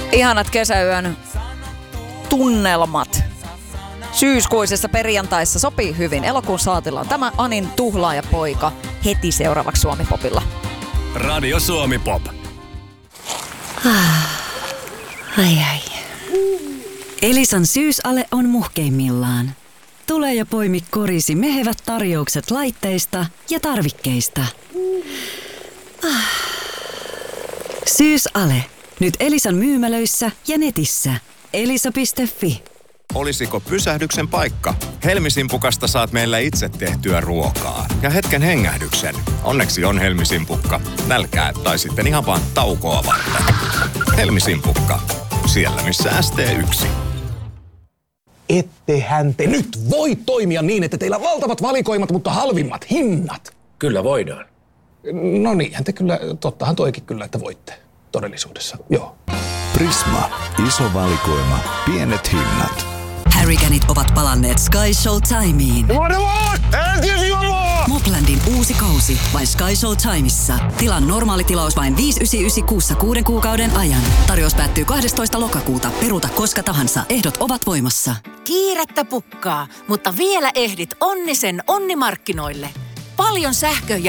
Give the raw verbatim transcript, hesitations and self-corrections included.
Ihanat kesäyön tunnelmat syyskuisessa perjantaissa sopii hyvin. Elokuun saatilla on tämä Anin tuhlaajapoika heti seuraavaksi Suomi-popilla. Radio Suomi-pop. Ah, ai ai. Elisan syysale on muhkeimmillaan. Tule ja poimi korisi mehevät tarjoukset laitteista ja tarvikkeista. Ah. Syysale. Nyt Elisan myymälöissä ja netissä. elisa piste fi. Olisiko pysähdyksen paikka? Helmisimpukasta saat meillä itse tehtyä ruokaa. Ja hetken hengähdyksen. Onneksi on Helmisimpukka. Nälkää tai sitten ihan vaan taukoa varten. Helmisimpukka. Siellä missä S T yksi. Ettehän te nyt voi toimia niin, että teillä on valtavat valikoimat, mutta halvimmat hinnat. Kyllä voidaan. No niinhän te kyllä, tottahan toikin kyllä, että voitte todellisuudessa, joo. Prisma. Iso valikoima. Pienet hinnat. Harrycanit ovat palanneet Sky Show Timeen. Moplandin uusi kausi vain Sky Show Timeissa. Tilan normaali tilaus vain viisi yhdeksänkymmentäyhdeksän kuussa kuuden kuukauden ajan. Tarjous päättyy kahdestoista lokakuuta. Peruuta koska tahansa. Ehdot ovat voimassa. Kiirettä pukkaa, mutta vielä ehdit Onnisen onnimarkkinoille. Paljon sähkö- ja